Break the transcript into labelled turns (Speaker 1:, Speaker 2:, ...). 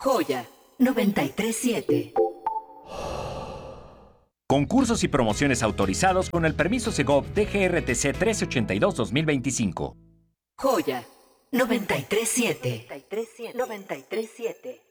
Speaker 1: Joya 937.
Speaker 2: Concursos y promociones autorizados con el permiso Segov DGRTC 1382-2025.
Speaker 1: Joya 937. 937.